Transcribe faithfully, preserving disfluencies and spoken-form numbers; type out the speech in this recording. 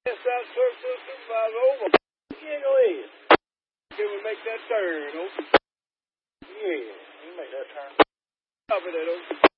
Inside circle supervisor over. Yeah, go ahead. Can we make that turn, over? Yeah, we can make that turn. Copy that, over.